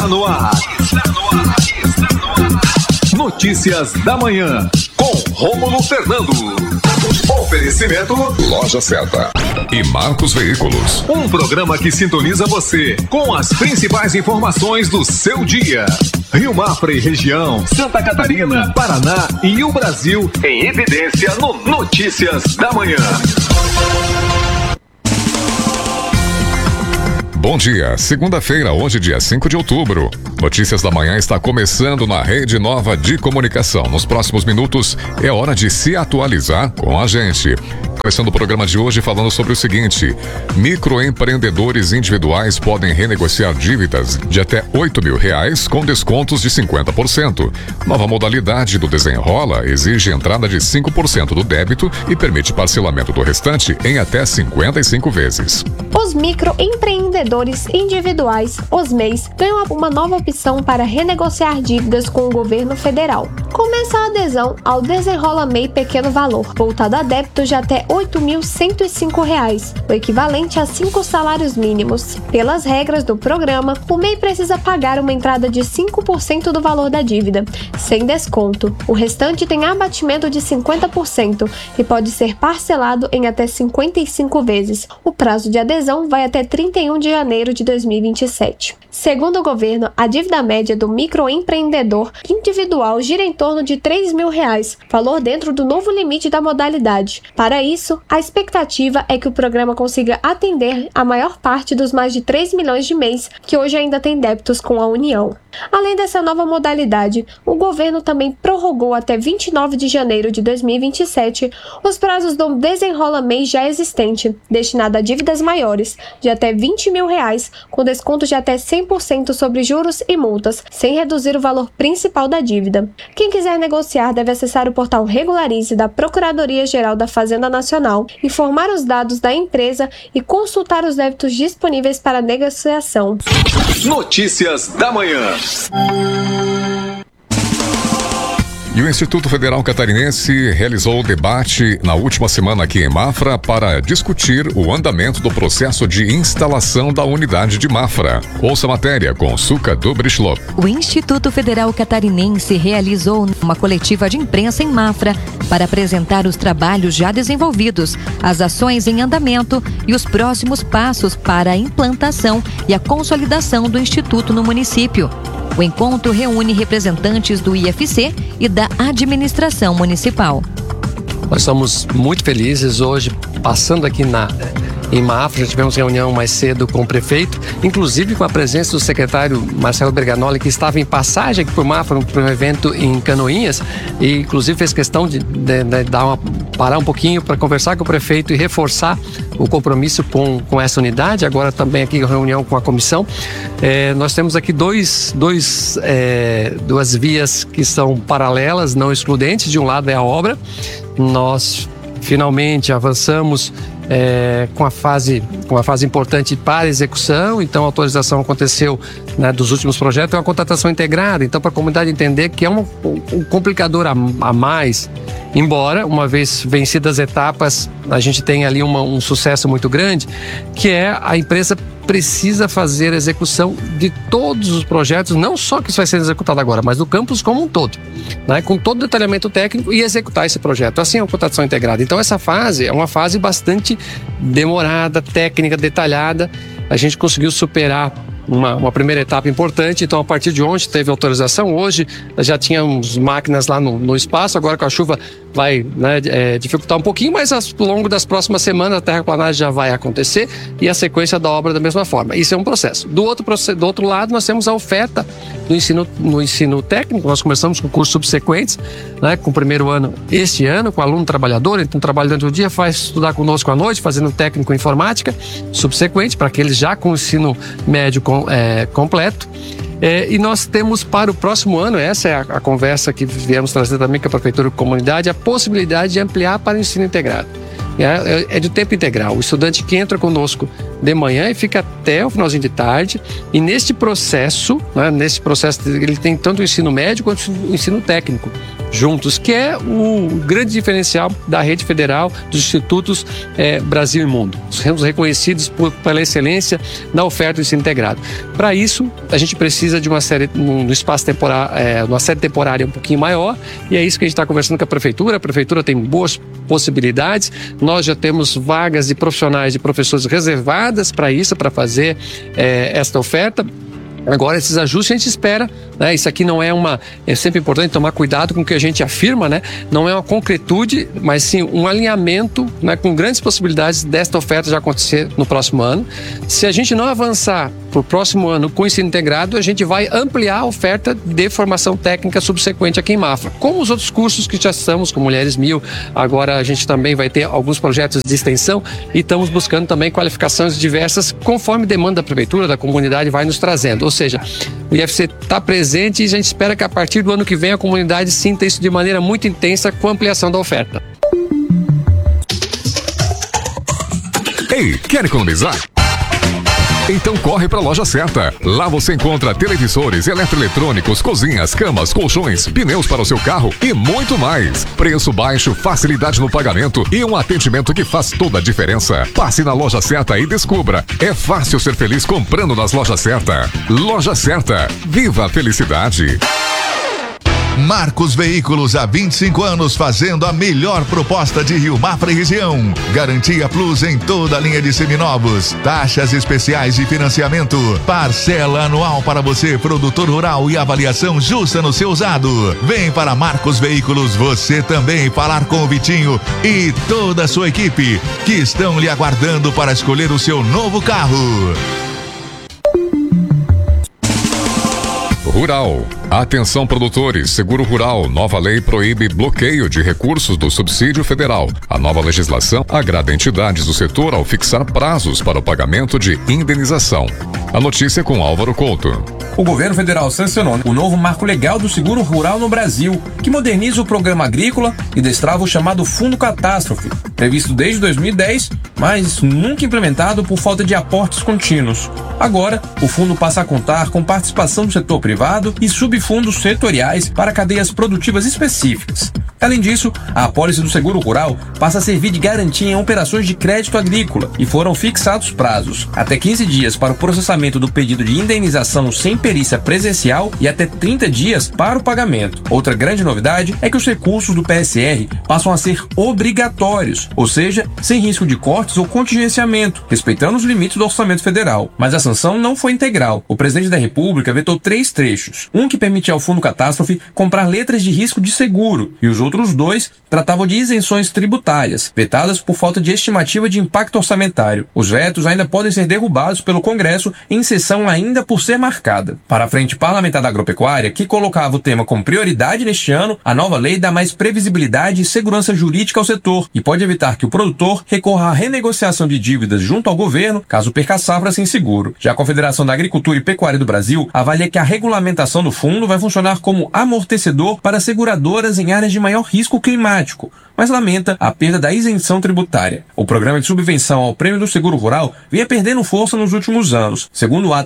No ar. Notícias da manhã com Rômulo Fernando. Oferecimento Loja Certa e Marcos Veículos. Um programa que sintoniza você com as principais informações do seu dia. Rio Mafra e região, Santa Catarina, Paraná e o Brasil em evidência no Notícias da Manhã. Bom dia, segunda-feira, hoje dia 5 de outubro. Notícias da Manhã está começando na Rede Nova de Comunicação. Nos próximos minutos é hora de se atualizar com a gente. Começando o programa de hoje falando sobre o seguinte: microempreendedores individuais podem renegociar dívidas de até R$8 mil com descontos de 50%. Nova modalidade do Desenrola exige entrada de 5% do débito e permite parcelamento do restante em até 55 vezes. Os microempreendedores individuais, os MEIs, ganham uma nova opção para renegociar dívidas com o governo federal. Começa a adesão ao Desenrola MEI Pequeno Valor, voltado a débitos de até R$ 8.105, o equivalente a 5 salários mínimos. Pelas regras do programa, o MEI precisa pagar uma entrada de 5% do valor da dívida, sem desconto. O restante tem abatimento de 50% e pode ser parcelado em até 55 vezes. O prazo de adesão vai até 31 de janeiro de 2027. Segundo o governo, a dívida média do microempreendedor individual gira em torno de R$3 mil, valor dentro do novo limite da modalidade. Para isso, a expectativa é que o programa consiga atender a maior parte dos mais de 3 milhões de MEIs que hoje ainda têm débitos com a União. Além dessa nova modalidade, o governo também prorrogou até 29 de janeiro de 2027 os prazos do Desenrola MEI já existente, destinado a dívidas maiores, de até R$20 mil, com desconto de até 100% sobre juros e multas, sem reduzir o valor principal da dívida. Quem quiser negociar deve acessar o portal Regularize da Procuradoria-Geral da Fazenda Nacional, informar os dados da empresa e consultar os débitos disponíveis para negociação. Notícias da Manhã. E o Instituto Federal Catarinense realizou o debate na última semana aqui em Mafra para discutir o andamento do processo de instalação da unidade de Mafra. Ouça a matéria com Suca Dubrichlop. O Instituto Federal Catarinense realizou uma coletiva de imprensa em Mafra para apresentar os trabalhos já desenvolvidos, as ações em andamento e os próximos passos para a implantação e a consolidação do Instituto no município. O encontro reúne representantes do IFC e da administração municipal. Nós estamos muito felizes hoje, passando aqui em Mafra. Já tivemos reunião mais cedo com o prefeito, inclusive com a presença do secretário Marcelo Berganoli, que estava em passagem aqui por Mafra, para um evento em Canoinhas, e inclusive fez questão de parar um pouquinho para conversar com o prefeito e reforçar o compromisso com essa unidade. Agora também aqui reunião com a comissão. Nós temos aqui duas vias que são paralelas, não excludentes. De um lado é a obra. Nós finalmente avançamos com a fase importante para execução. Então a autorização aconteceu, né, dos últimos projetos. É uma contratação integrada, então para a comunidade entender que é um complicador a mais, embora uma vez vencidas as etapas a gente tem ali um sucesso muito grande, que é a empresa precisa fazer a execução de todos os projetos, não só que isso vai ser executado agora, mas do campus como um todo, né? Com todo o detalhamento técnico, e executar esse projeto. Assim é a contratação integrada. Então essa fase é uma fase bastante demorada, técnica, detalhada. A gente conseguiu superar uma primeira etapa importante. Então a partir de ontem teve autorização. Hoje já tínhamos máquinas lá no espaço. Agora com a chuva vai, né, dificultar um pouquinho, mas ao longo das próximas semanas a terraplanagem já vai acontecer e a sequência da obra da mesma forma. Isso é um processo. Do outro lado, nós temos a oferta no ensino técnico. Nós começamos com cursos subsequentes, né, com o primeiro ano este ano, com o aluno trabalhador. Então trabalha durante o dia, faz estudar conosco à noite, fazendo técnico em informática subsequente, para aqueles já com o ensino médio completo. E nós temos para o próximo ano, essa é a conversa que viemos trazer também com a Prefeitura e Comunidade, a possibilidade de ampliar para o ensino integrado. É de tempo integral. O estudante que entra conosco de manhã e fica até o finalzinho de tarde. E neste processo, né, ele tem tanto o ensino médio quanto o ensino técnico. juntos, que é o grande diferencial da rede federal dos institutos Brasil e Mundo. Somos reconhecidos pela excelência na oferta do ensino integrado. Para isso, a gente precisa de uma série, no espaço temporário, uma série temporária um pouquinho maior, e é isso que a gente está conversando com a prefeitura tem boas possibilidades, nós já temos vagas de profissionais, de professores reservadas para isso, para fazer esta oferta. Agora, esses ajustes a gente espera, né? Isso aqui não é é sempre importante tomar cuidado com o que a gente afirma, né? Não é uma concretude, mas sim um alinhamento, né? Com grandes possibilidades desta oferta já acontecer no próximo ano. Se a gente não avançar para o próximo ano com o ensino integrado, a gente vai ampliar a oferta de formação técnica subsequente aqui em Mafra. Como os outros cursos que já estamos, com Mulheres 1000, agora a gente também vai ter alguns projetos de extensão e estamos buscando também qualificações diversas conforme demanda da prefeitura, da comunidade vai nos trazendo. Ou seja, o IFC está presente e a gente espera que a partir do ano que vem a comunidade sinta isso de maneira muito intensa com a ampliação da oferta. Ei, quer economizar? Então corre para a Loja Certa. Lá você encontra televisores, eletroeletrônicos, cozinhas, camas, colchões, pneus para o seu carro e muito mais. Preço baixo, facilidade no pagamento e um atendimento que faz toda a diferença. Passe na Loja Certa e descubra. É fácil ser feliz comprando nas Lojas Certa. Loja Certa. Viva a felicidade. Marcos Veículos, há 25 anos fazendo a melhor proposta de Rio Mafra e região. Garantia Plus em toda a linha de seminovos. Taxas especiais de financiamento. Parcela anual para você, produtor rural, e avaliação justa no seu usado. Vem para Marcos Veículos você também falar com o Vitinho e toda a sua equipe que estão lhe aguardando para escolher o seu novo carro. Rural. Atenção, produtores. Seguro Rural. Nova lei proíbe bloqueio de recursos do subsídio federal. A nova legislação agrada entidades do setor ao fixar prazos para o pagamento de indenização. A notícia com Álvaro Couto. O governo federal sancionou o novo marco legal do seguro rural no Brasil, que moderniza o programa agrícola e destrava o chamado Fundo Catástrofe, previsto desde 2010, mas nunca implementado por falta de aportes contínuos. Agora, o fundo passa a contar com participação do setor privado e subfundos setoriais para cadeias produtivas específicas. Além disso, a apólice do seguro rural passa a servir de garantia em operações de crédito agrícola e foram fixados prazos, até 15 dias para o processamento do pedido de indenização sem perícia presencial e até 30 dias para o pagamento. Outra grande novidade é que os recursos do PSR passam a ser obrigatórios, ou seja, sem risco de cortes ou contingenciamento, respeitando os limites do orçamento federal. Mas a sanção não foi integral. O presidente da República vetou 3 trechos. Um que permitia ao Fundo Catástrofe comprar letras de risco de seguro e os outros 2 tratavam de isenções tributárias, vetadas por falta de estimativa de impacto orçamentário. Os vetos ainda podem ser derrubados pelo Congresso em sessão ainda por ser marcada. Para a Frente Parlamentar da Agropecuária, que colocava o tema como prioridade neste ano, a nova lei dá mais previsibilidade e segurança jurídica ao setor e pode evitar que o produtor recorra à renegociação de dívidas junto ao governo, caso perca a safra sem seguro. Já a Confederação da Agricultura e Pecuária do Brasil avalia que a regulamentação do fundo vai funcionar como amortecedor para seguradoras em áreas de maior risco climático, mas lamenta a perda da isenção tributária. O programa de subvenção ao prêmio do seguro rural vinha perdendo força nos últimos anos. Segundo o ato